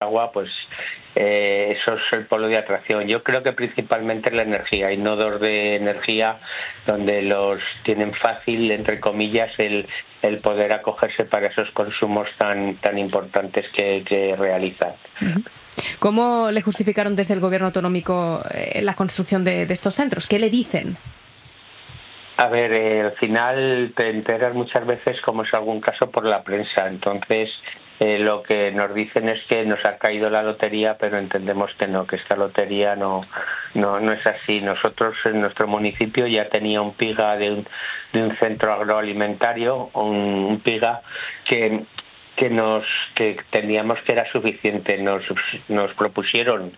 agua, pues eso es el polo de atracción. Yo creo que principalmente la energía. Hay nodos de energía donde los tienen fácil, entre comillas, el poder acogerse para esos consumos tan importantes que realizan. Uh-huh. ¿Cómo le justificaron desde el gobierno autonómico la construcción de estos centros? ¿Qué le dicen? A ver, al final te enteras muchas veces, como es algún caso, por la prensa. Entonces, lo que nos dicen es que nos ha caído la lotería, pero entendemos que no, que esta lotería no es así. Nosotros en nuestro municipio ya tenía un PIGA de un centro agroalimentario, un PIGA que entendíamos que era suficiente. Nos propusieron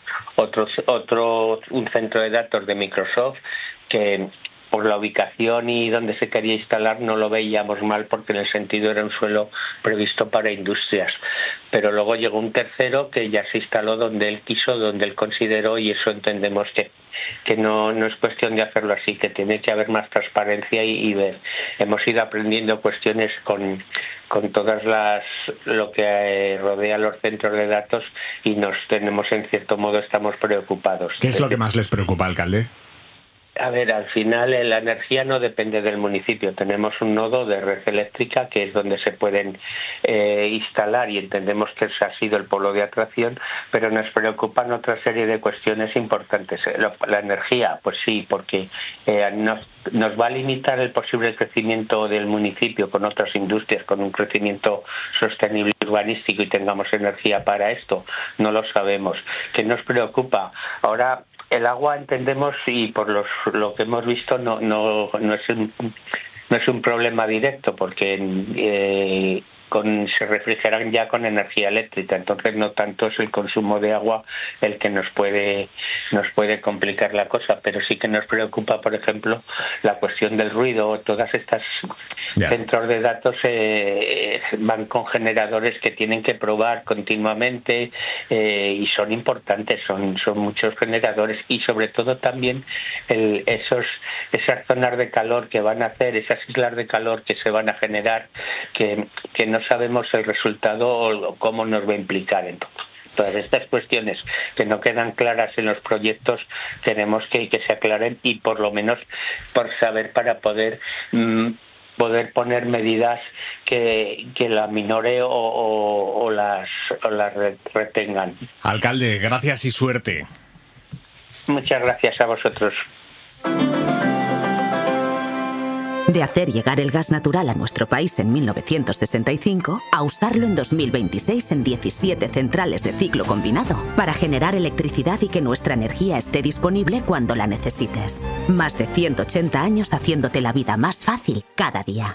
un centro de datos de Microsoft que, por la ubicación y donde se quería instalar, no lo veíamos mal, porque en el sentido era un suelo previsto para industrias. Pero luego llegó un tercero que ya se instaló donde él quiso, donde él consideró, y eso entendemos que no es cuestión de hacerlo así, que tiene que haber más transparencia y ver. Hemos ido aprendiendo cuestiones con todas lo que rodea los centros de datos, y en cierto modo estamos preocupados. ¿Qué es lo que más les preocupa, alcalde? A ver, al final la energía no depende del municipio. Tenemos un nodo de red eléctrica que es donde se pueden instalar, y entendemos que ese ha sido el polo de atracción, pero nos preocupan otra serie de cuestiones importantes. La energía, pues sí, porque nos va a limitar el posible crecimiento del municipio con otras industrias, con un crecimiento sostenible urbanístico, y tengamos energía para esto. No lo sabemos. ¿Qué nos preocupa? Ahora, el agua entendemos, y por lo que hemos visto no es un problema directo, porque se refrigeran ya con energía eléctrica, entonces no tanto es el consumo de agua el que nos puede complicar la cosa, pero sí que nos preocupa, por ejemplo, la cuestión del ruido. Todas estas centros de datos van con generadores que tienen que probar continuamente, y son importantes, son muchos generadores, y sobre todo también esas zonas de calor que van a hacer, esas islas de calor que se van a generar, que no sabemos el resultado o cómo nos va a implicar en todo. Todas estas cuestiones que no quedan claras en los proyectos queremos que se aclaren, y por lo menos por saber, para poder poner medidas que la minore o las retengan. Alcalde, gracias y suerte. Muchas gracias a vosotros. De hacer llegar el gas natural a nuestro país en 1965 a usarlo en 2026 en 17 centrales de ciclo combinado para generar electricidad y que nuestra energía esté disponible cuando la necesites. Más de 180 años haciéndote la vida más fácil cada día.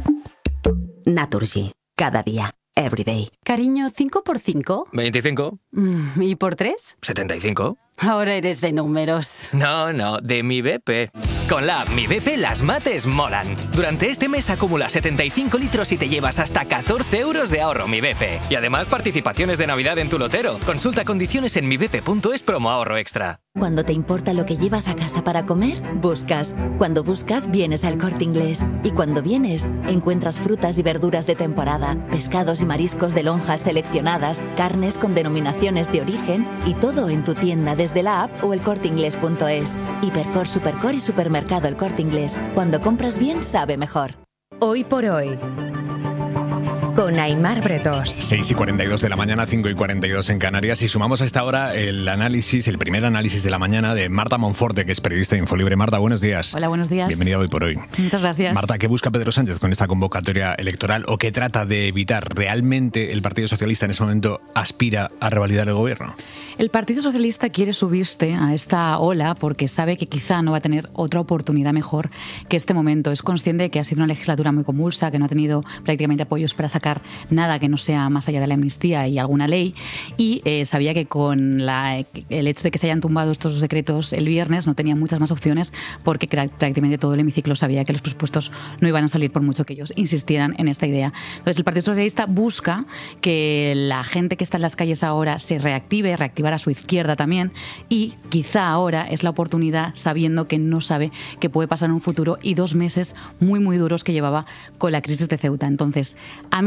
Naturgy. Cada día. Everyday. Cariño, ¿5 por 5? 25. ¿Y por 3? 75. Ahora eres de números. No, de Mi BP. Con la app Mi BP las mates molan. Durante este mes acumula 75 litros y te llevas hasta 14 euros de ahorro Mi BP. Y además participaciones de Navidad en tu lotero. Consulta condiciones en mibp.es promo ahorro extra. Cuando te importa lo que llevas a casa para comer, buscas. Cuando buscas, vienes al Corte Inglés. Y cuando vienes, encuentras frutas y verduras de temporada, pescados y mariscos de lonjas seleccionadas, carnes con denominaciones de origen, y todo en tu tienda desde la app o elcorteinglés.es. Hipercor, Supercor y Supermercado El Corte Inglés. Cuando compras bien, sabe mejor. Hoy por hoy, con Aimar Bretos. 6:42 de la mañana, 5:42 en Canarias, y sumamos a esta hora el primer análisis de la mañana de Marta Monforte, que es periodista de Infolibre. Marta, buenos días. Hola, buenos días. Bienvenida Hoy por Hoy. Muchas gracias. Marta, ¿qué busca Pedro Sánchez con esta convocatoria electoral, o qué trata de evitar? ¿Realmente el Partido Socialista en ese momento aspira a revalidar el gobierno? El Partido Socialista quiere subirse a esta ola porque sabe que quizá no va a tener otra oportunidad mejor que este momento. Es consciente de que ha sido una legislatura muy convulsa, que no ha tenido prácticamente apoyos para sacar nada que no sea más allá de la amnistía y alguna ley, y sabía que con el hecho de que se hayan tumbado estos decretos el viernes no tenía muchas más opciones, porque prácticamente todo el hemiciclo sabía que los presupuestos no iban a salir por mucho que ellos insistieran en esta idea. Entonces el Partido Socialista busca que la gente que está en las calles ahora se reactivar a su izquierda también, y quizá ahora es la oportunidad, sabiendo que no sabe qué puede pasar en un futuro, y 2 meses muy muy duros que llevaba con la crisis de Ceuta. Entonces, a medida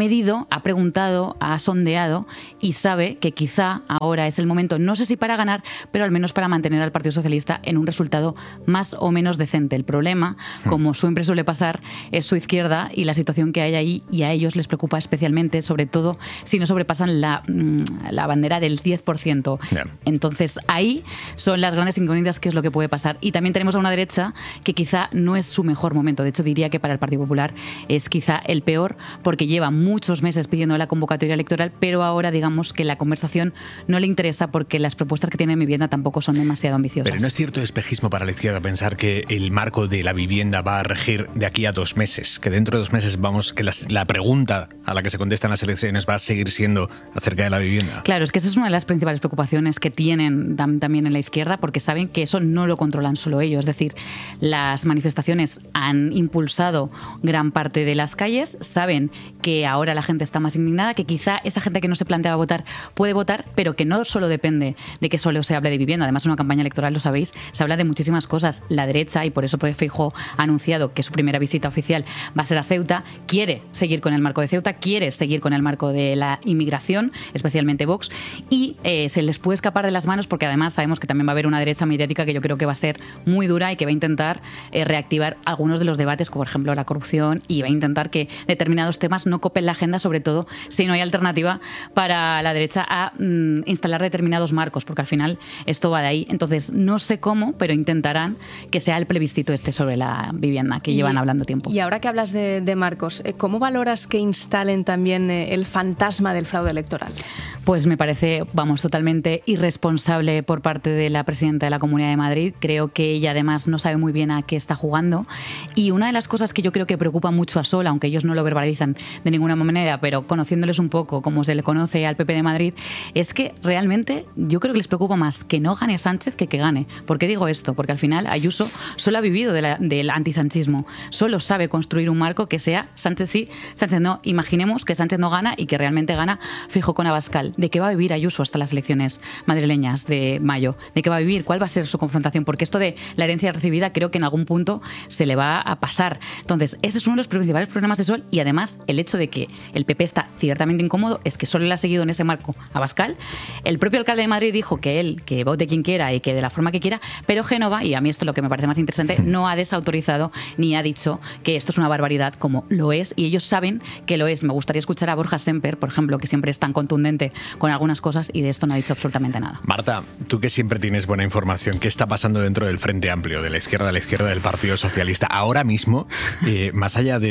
medido, ha preguntado, ha sondeado y sabe que quizá ahora es el momento, no sé si para ganar, pero al menos para mantener al Partido Socialista en un resultado más o menos decente. El problema, como siempre suele pasar, es su izquierda y la situación que hay ahí, y a ellos les preocupa especialmente, sobre todo si no sobrepasan la bandera del 10%. Yeah. Entonces ahí son las grandes incógnitas, que es lo que puede pasar. Y también tenemos a una derecha que quizá no es su mejor momento. De hecho, diría que para el Partido Popular es quizá el peor, porque lleva muchos meses pidiendo la convocatoria electoral, pero ahora digamos que la conversación no le interesa porque las propuestas que tiene en vivienda tampoco son demasiado ambiciosas. Pero no es cierto espejismo para la izquierda pensar que el marco de la vivienda va a regir de aquí a 2 meses, que dentro de 2 meses que la pregunta a la que se contestan las elecciones va a seguir siendo acerca de la vivienda. Claro, es que esa es una de las principales preocupaciones que tienen también en la izquierda, porque saben que eso no lo controlan solo ellos. Es decir, las manifestaciones han impulsado gran parte de las calles, saben que ahora la gente está más indignada, que quizá esa gente que no se planteaba votar puede votar, pero que no solo depende de que solo se hable de vivienda. Además, en una campaña electoral, lo sabéis, se habla de muchísimas cosas. La derecha, y por eso Feijóo ha anunciado que su primera visita oficial va a ser a Ceuta, quiere seguir con el marco de Ceuta, quiere seguir con el marco de la inmigración, especialmente Vox, y se les puede escapar de las manos, porque además sabemos que también va a haber una derecha mediática que yo creo que va a ser muy dura y que va a intentar reactivar algunos de los debates, como por ejemplo la corrupción, y va a intentar que determinados temas no copen la agenda, sobre todo si no hay alternativa para la derecha a instalar determinados marcos, porque al final esto va de ahí. Entonces, no sé cómo, pero intentarán que sea el plebiscito sobre la vivienda, que llevan hablando tiempo. Y ahora que hablas de marcos, ¿cómo valoras que instalen también el fantasma del fraude electoral? Pues me parece, totalmente irresponsable por parte de la presidenta de la Comunidad de Madrid. Creo que ella además no sabe muy bien a qué está jugando. Y una de las cosas que yo creo que preocupa mucho a Sol, aunque ellos no lo verbalizan de ninguna manera, pero conociéndoles un poco como se le conoce al PP de Madrid, es que realmente yo creo que les preocupa más que no gane Sánchez que gane. ¿Por qué digo esto? Porque al final Ayuso solo ha vivido del antisanchismo, solo sabe construir un marco que sea Sánchez sí, Sánchez no. Imaginemos que Sánchez no gana y que realmente gana Feijóo con Abascal. ¿De qué va a vivir Ayuso hasta las elecciones madrileñas de mayo? ¿De qué va a vivir? ¿Cuál va a ser su confrontación? Porque esto de la herencia recibida creo que en algún punto se le va a pasar. Entonces, ese es uno de los principales problemas de Sol, y además el hecho de que el PP está ciertamente incómodo es que solo le ha seguido en ese marco Abascal. El propio alcalde de Madrid dijo que vote quien quiera y que de la forma que quiera, pero Génova, y a mí esto es lo que me parece más interesante, no ha desautorizado ni ha dicho que esto es una barbaridad, como lo es, y ellos saben que lo es. Me gustaría escuchar a Borja Semper, por ejemplo, que siempre es tan contundente con algunas cosas, y de esto no ha dicho absolutamente nada. Marta, tú que siempre tienes buena información, ¿qué está pasando dentro del Frente Amplio, de la izquierda del Partido Socialista? Ahora mismo, más allá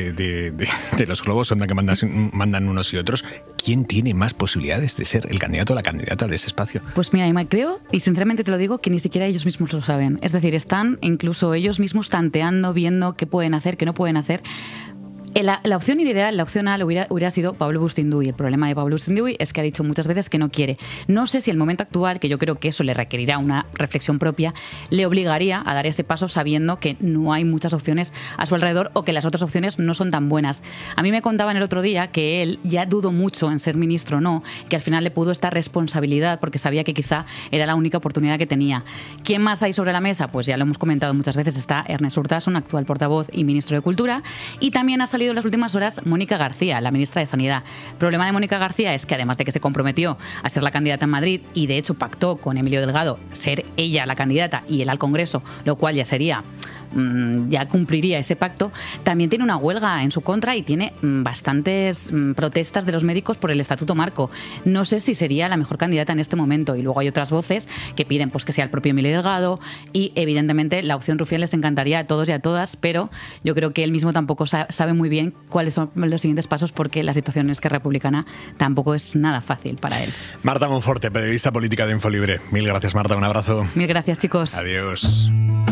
de los globos sonda que mandan unos y otros, ¿quién tiene más posibilidades de ser el candidato o la candidata de ese espacio? Pues mira, Emma, creo, y sinceramente te lo digo, que ni siquiera ellos mismos lo saben. Es decir, están incluso ellos mismos tanteando, viendo qué pueden hacer, qué no pueden hacer. La opción ideal, la opción A, hubiera sido Pablo Bustinduy. El problema de Pablo Bustinduy es que ha dicho muchas veces que no quiere. No sé si el momento actual, que yo creo que eso le requerirá una reflexión propia, le obligaría a dar ese paso sabiendo que no hay muchas opciones a su alrededor o que las otras opciones no son tan buenas. A mí me contaban el otro día que él ya dudó mucho en ser ministro o no, que al final le pudo esta responsabilidad porque sabía que quizá era la única oportunidad que tenía. ¿Quién más hay sobre la mesa? Pues ya lo hemos comentado muchas veces. Está Ernest Urtasun, actual portavoz y ministro de Cultura, y también ha salido en las últimas horas Mónica García, la ministra de Sanidad. El problema de Mónica García es que además de que se comprometió a ser la candidata en Madrid y de hecho pactó con Emilio Delgado ser ella la candidata y él al Congreso, lo cual ya sería ya cumpliría ese pacto, también tiene una huelga en su contra y tiene bastantes protestas de los médicos por el Estatuto Marco. No sé si sería la mejor candidata en este momento, y luego hay otras voces que piden pues que sea el propio Emilio Delgado, y evidentemente la opción Rufián les encantaría a todos y a todas, pero yo creo que él mismo tampoco sabe muy bien cuáles son los siguientes pasos, porque la situación en Esquerra Republicana tampoco es nada fácil para él. Marta Monforte, periodista política de Infolibre. Mil gracias, Marta, un abrazo. Mil gracias, chicos. Adiós.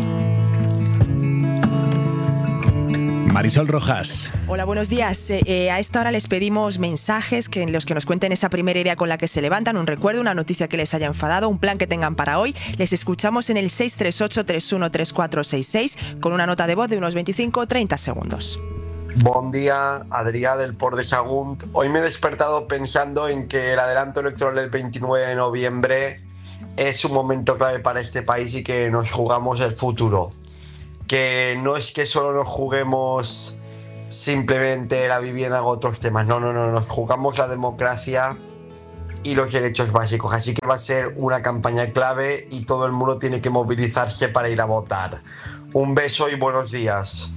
Marisol Rojas. Hola, buenos días. A esta hora les pedimos mensajes en los que nos cuenten esa primera idea con la que se levantan, un recuerdo, una noticia que les haya enfadado, un plan que tengan para hoy. Les escuchamos en el 638-313466 con una nota de voz de unos 25 o 30 segundos. Buen día, Adrià del Port de Sagunt. Hoy me he despertado pensando en que el adelanto electoral del 29 de noviembre es un momento clave para este país y que nos jugamos el futuro. Que no es que solo nos juguemos simplemente la vivienda o otros temas. No, nos jugamos la democracia y los derechos básicos. Así que va a ser una campaña clave y todo el mundo tiene que movilizarse para ir a votar. Un beso y buenos días.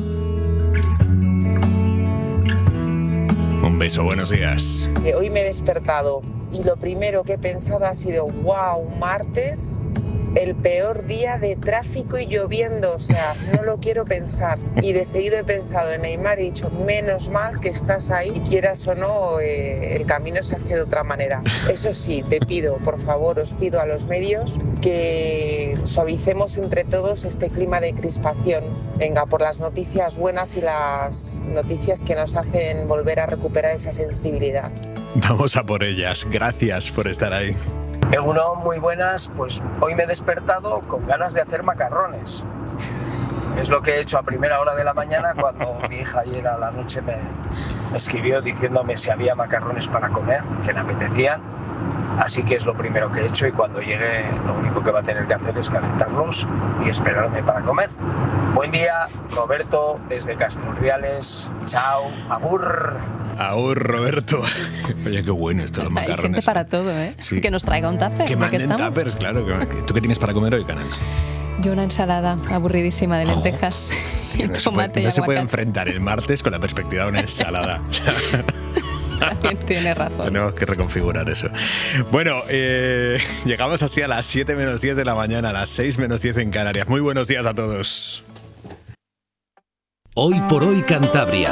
Un beso, buenos días. Hoy me he despertado y lo primero que he pensado ha sido, wow, martes, el peor día de tráfico y lloviendo, o sea, no lo quiero pensar. Y de seguido he pensado en Neymar y he dicho, menos mal que estás ahí, quieras o no, el camino se hace de otra manera. Eso sí, te pido, por favor, os pido a los medios que suavicemos entre todos este clima de crispación. Venga, por las noticias buenas y las noticias que nos hacen volver a recuperar esa sensibilidad. Vamos a por ellas. Gracias por estar ahí. Uno, muy buenas, pues hoy me he despertado con ganas de hacer macarrones. Es lo que he hecho a primera hora de la mañana cuando mi hija ayer a la noche me escribió diciéndome si había macarrones para comer, que le apetecían. Así que es lo primero que he hecho y cuando llegue lo único que va a tener que hacer es calentarlos y esperarme para comer. Buen día, Roberto, desde Castrurdiales. Chao, agur. Agur, Roberto. Oye, qué bueno esto, los macarrones. Hay gente para todo, ¿eh? Sí. Que nos traiga un tupper. Que manden tuppers, claro. ¿Tú qué tienes para comer hoy, Canals? Yo una ensalada aburridísima de lentejas y tomate y no se puede aguacate. enfrentar el martes con la perspectiva de una ensalada. También tienes razón. Tenemos que reconfigurar eso. Bueno, llegamos así a las 7 menos 10 de la mañana, a las 6 menos 10 en Canarias. Muy buenos días a todos. Hoy por hoy Cantabria.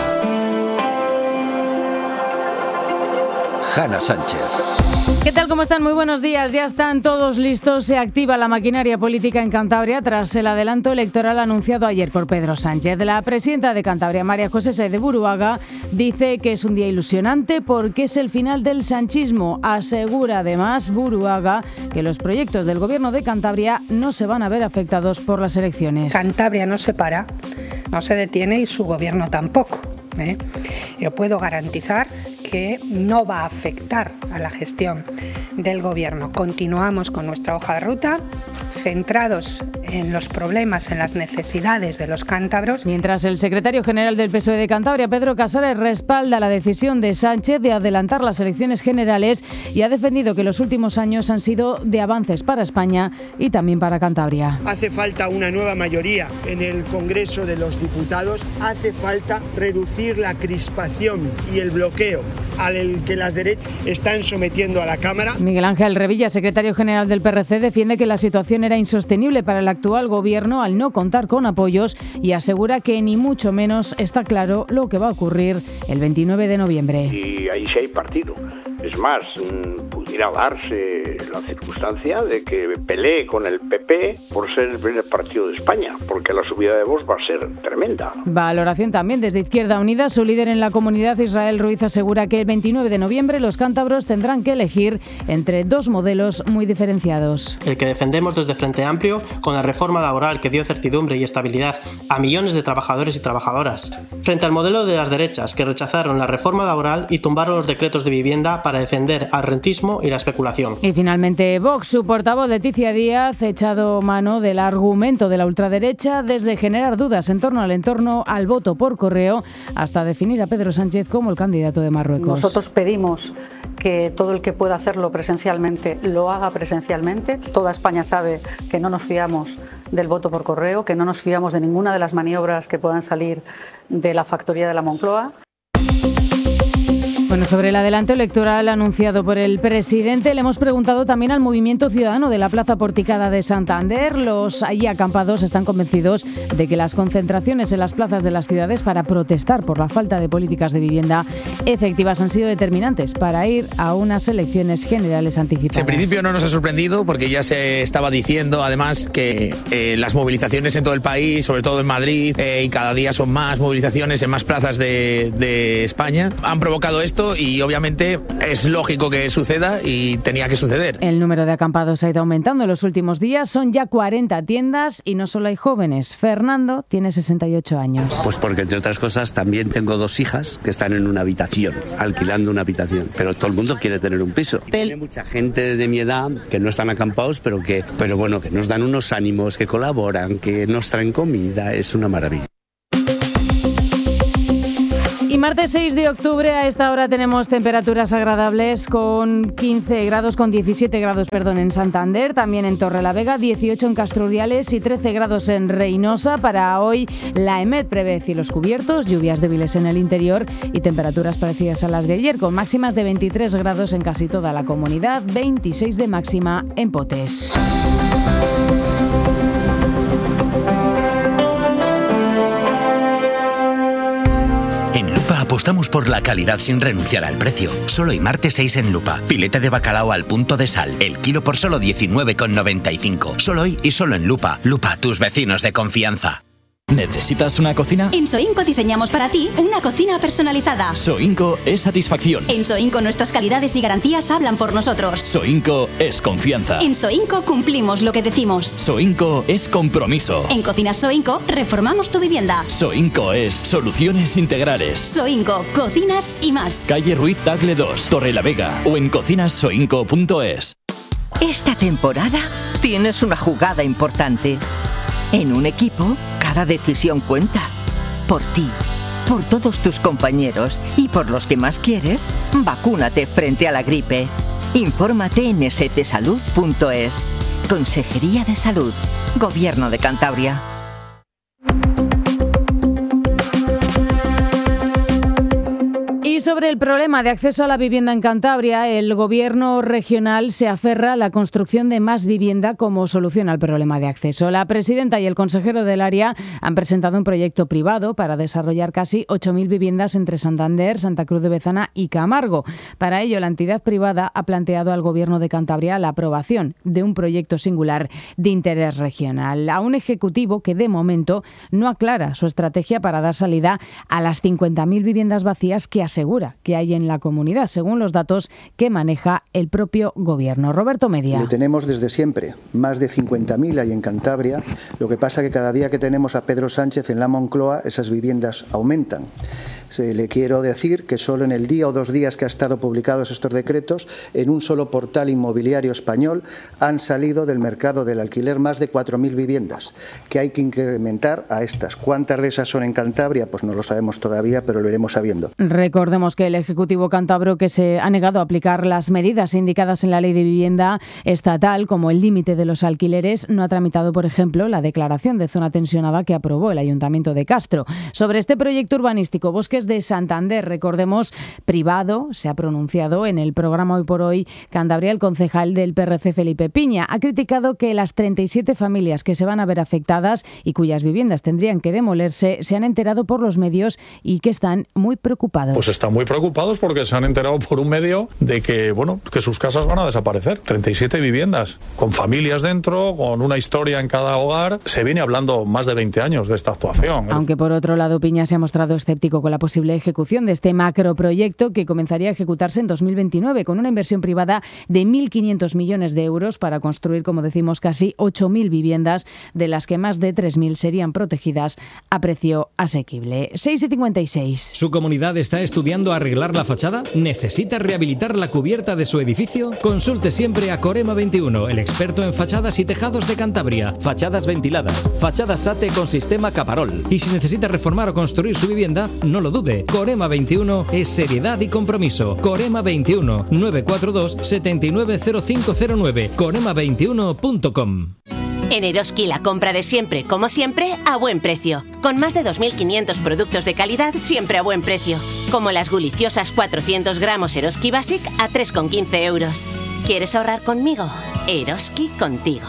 Hanna Sánchez. ¿Qué tal? ¿Cómo están? Muy buenos días. Ya están todos listos. Se activa la maquinaria política en Cantabria tras el adelanto electoral anunciado ayer por Pedro Sánchez. La presidenta de Cantabria, María José Sáez de Buruaga, dice que es un día ilusionante porque es el final del sanchismo. Asegura además Buruaga que los proyectos del gobierno de Cantabria no se van a ver afectados por las elecciones. Cantabria no se para, no se detiene y su gobierno tampoco. Yo puedo garantizar que no va a afectar a la gestión del gobierno. Continuamos con nuestra hoja de ruta, centrados en los problemas, en las necesidades de los cántabros. Mientras el secretario general del PSOE de Cantabria, Pedro Casares, respalda la decisión de Sánchez de adelantar las elecciones generales y ha defendido que los últimos años han sido de avances para España y también para Cantabria. Hace falta una nueva mayoría en el Congreso de los Diputados, hace falta reducir la crispación y el bloqueo al que las derechas están sometiendo a la Cámara. Miguel Ángel Revilla, secretario general del PRC, defiende que la situación era insostenible para el actual gobierno al no contar con apoyos y asegura que ni mucho menos está claro lo que va a ocurrir el 29 de noviembre. Y ahí sí hay partido. Es más, pudiera darse la circunstancia de que pelee con el PP por ser el primer partido de España, porque la subida de voz va a ser tremenda. Valoración también desde Izquierda Unida. Su líder en la comunidad, Israel Ruiz, asegura que el 29 de noviembre los cántabros tendrán que elegir entre dos modelos muy diferenciados. El que defendemos desde Frente Amplio, con la reforma laboral que dio certidumbre y estabilidad a millones de trabajadores y trabajadoras, frente al modelo de las derechas, que rechazaron la reforma laboral y tumbaron los decretos de vivienda para defender al rentismo y la especulación. Y finalmente Vox, su portavoz Leticia Díaz, ha echado mano del argumento de la ultraderecha desde generar dudas en torno al voto por correo hasta definir a Pedro Sánchez como el candidato de Marruecos. Nosotros pedimos que todo el que pueda hacerlo presencialmente lo haga presencialmente. Toda España sabe que no nos fiamos del voto por correo, que no nos fiamos de ninguna de las maniobras que puedan salir de la factoría de la Moncloa. Bueno, sobre el adelanto electoral anunciado por el presidente, le hemos preguntado también al Movimiento Ciudadano de la Plaza Porticada de Santander. Los allí acampados están convencidos de que las concentraciones en las plazas de las ciudades para protestar por la falta de políticas de vivienda efectivas han sido determinantes para ir a unas elecciones generales anticipadas. En principio no nos ha sorprendido porque ya se estaba diciendo además que las movilizaciones en todo el país, sobre todo en Madrid, y cada día son más movilizaciones en más plazas de España, han provocado esto. Y obviamente es lógico que suceda y tenía que suceder. El número de acampados ha ido aumentando en los últimos días. Son ya 40 tiendas y no solo hay jóvenes. Fernando tiene 68 años. Pues porque, entre otras cosas, también tengo 2 hijas que están en una habitación, alquilando una habitación. Pero todo el mundo quiere tener un piso. Hay mucha gente de mi edad que no están acampados, pero bueno, que nos dan unos ánimos, que colaboran, que nos traen comida. Es una maravilla. Martes 6 de octubre, a esta hora tenemos temperaturas agradables con 17 grados en Santander, también en Torrelavega, 18 en Castrurdiales y 13 grados en Reynosa. Para hoy, la EMET prevé cielos cubiertos, lluvias débiles en el interior y temperaturas parecidas a las de ayer, con máximas de 23 grados en casi toda la comunidad, 26 de máxima en Potes. Apostamos por la calidad sin renunciar al precio. Solo hoy martes 6 en Lupa. Filete de bacalao al punto de sal. El kilo por solo 19,95. Solo hoy y solo en Lupa. Lupa, tus vecinos de confianza. ¿Necesitas una cocina? En Soinco diseñamos para ti una cocina personalizada. Soinco es satisfacción. En Soinco nuestras calidades y garantías hablan por nosotros. Soinco es confianza. En Soinco cumplimos lo que decimos. Soinco es compromiso. En Cocinas Soinco reformamos tu vivienda. Soinco es soluciones integrales. Soinco, cocinas y más. Calle Ruiz Tagle 2, Torrelavega o en cocinassoinco.es. Esta temporada tienes una jugada importante. En un equipo, cada decisión cuenta. Por ti, por todos tus compañeros y por los que más quieres, vacúnate frente a la gripe. Infórmate en stsalud.es. Consejería de Salud, Gobierno de Cantabria. Sobre el problema de acceso a la vivienda en Cantabria, el Gobierno regional se aferra a la construcción de más vivienda como solución al problema de acceso. La presidenta y el consejero del área han presentado un proyecto privado para desarrollar casi 8.000 viviendas entre Santander, Santa Cruz de Bezana y Camargo. Para ello, la entidad privada ha planteado al Gobierno de Cantabria la aprobación de un proyecto singular de interés regional, a un ejecutivo que de momento no aclara su estrategia para dar salida a las 50.000 viviendas vacías que asegura que hay en la comunidad, según los datos que maneja el propio Gobierno. Roberto Media. Le tenemos desde siempre, más de 50.000 hay en Cantabria. Lo que pasa que cada día que tenemos a Pedro Sánchez en la Moncloa, esas viviendas aumentan. Le quiero decir que solo en el día o 2 días que ha estado publicados estos decretos, en un solo portal inmobiliario español han salido del mercado del alquiler más de 4.000 viviendas, que hay que incrementar a estas. ¿Cuántas de esas son en Cantabria? Pues no lo sabemos todavía, pero lo iremos sabiendo. Recordemos que el Ejecutivo cántabro, que se ha negado a aplicar las medidas indicadas en la Ley de Vivienda Estatal, como el límite de los alquileres, no ha tramitado, por ejemplo, la declaración de zona tensionada que aprobó el Ayuntamiento de Castro. Sobre este proyecto urbanístico, Bosques de Santander, recordemos, privado, se ha pronunciado en el programa Hoy por Hoy Cantabria el concejal del PRC, Felipe Piña. Ha criticado que las 37 familias que se van a ver afectadas y cuyas viviendas tendrían que demolerse se han enterado por los medios y que están muy preocupados. Pues están muy preocupados porque se han enterado por un medio de que, que sus casas van a desaparecer. 37 viviendas, con familias dentro, con una historia en cada hogar. Se viene hablando más de 20 años de esta actuación. Aunque por otro lado Piña se ha mostrado escéptico con la posible ejecución de este macroproyecto que comenzaría a ejecutarse en 2029 con una inversión privada de 1.500 millones de euros para construir, como decimos, casi 8.000 viviendas, de las que más de 3.000 serían protegidas a precio asequible. 6:56. ¿Su comunidad está estudiando arreglar la fachada? ¿Necesita rehabilitar la cubierta de su edificio? Consulte siempre a Corema 21, el experto en fachadas y tejados de Cantabria. Fachadas ventiladas, fachadas SATE con sistema Caparol. Y si necesita reformar o construir su vivienda, no lo dude. Corema 21 es seriedad y compromiso. Corema 21 942 790509. Corema21.com. En Eroski la compra de siempre, como siempre, a buen precio. Con más de 2.500 productos de calidad siempre a buen precio. Como las guliciosas 400 gramos Eroski Basic a 3,15 euros. ¿Quieres ahorrar conmigo? Eroski contigo.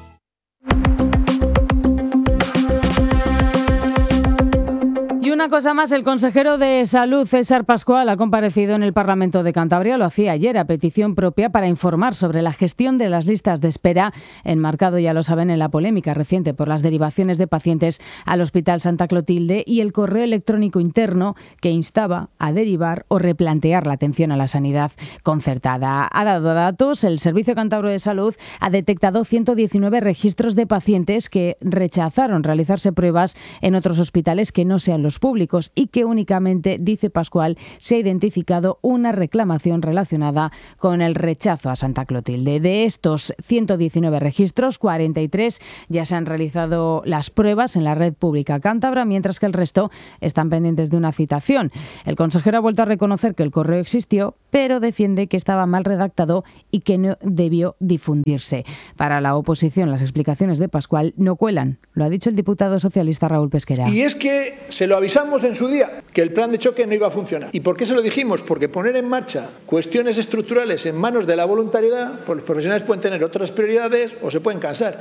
Y una cosa más, el consejero de Salud, César Pascual, ha comparecido en el Parlamento de Cantabria, lo hacía ayer a petición propia, para informar sobre la gestión de las listas de espera, enmarcado, ya lo saben, en la polémica reciente por las derivaciones de pacientes al Hospital Santa Clotilde y el correo electrónico interno que instaba a derivar o replantear la atención a la sanidad concertada. Ha dado datos, el Servicio Cántabro de Salud ha detectado 119 registros de pacientes que rechazaron realizarse pruebas en otros hospitales que no sean los públicos. públicos y que únicamente, dice Pascual, se ha identificado una reclamación relacionada con el rechazo a Santa Clotilde. De estos 119 registros, 43 ya se han realizado las pruebas en la red pública cántabra, mientras que el resto están pendientes de una citación. El consejero ha vuelto a reconocer que el correo existió, pero defiende que estaba mal redactado y que no debió difundirse. Para la oposición, las explicaciones de Pascual no cuelan. Lo ha dicho el diputado socialista Raúl Pesquera. Y es que se lo avisamos en su día, que el plan de choque no iba a funcionar. ¿Y por qué se lo dijimos? Porque poner en marcha cuestiones estructurales en manos de la voluntariedad, pues los profesionales pueden tener otras prioridades o se pueden cansar.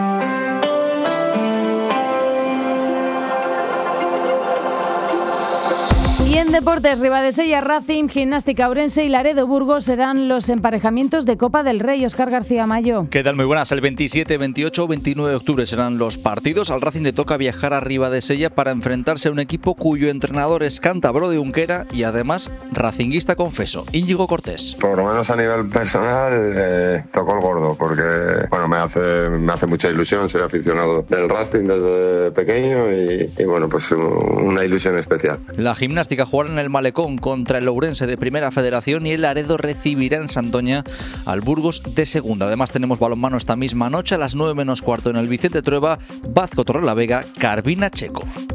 Y en deportes, Ribadesella, Racing, Gimnástica Ourense y Laredo Burgos serán los emparejamientos de Copa del Rey. Óscar García Mayo. ¿Qué tal? Muy buenas. El 27, 28 o 29 de octubre serán los partidos. Al Racing le toca viajar a Ribadesella para enfrentarse a un equipo cuyo entrenador es cántabro de Unquera y además racinguista confeso, Íñigo Cortés. Por lo menos a nivel personal tocó el gordo porque bueno, me hace mucha ilusión. Soy aficionado del Racing desde pequeño y bueno, pues una ilusión especial. La Gimnástica jugará en el Malecón contra el Ourense de Primera Federación y el Laredo recibirá en Santoña al Burgos de Segunda. Además tenemos balonmano esta misma noche a las 9 menos cuarto en el Vicente Trueba, Bazco Torrelavega, Carvina Checo.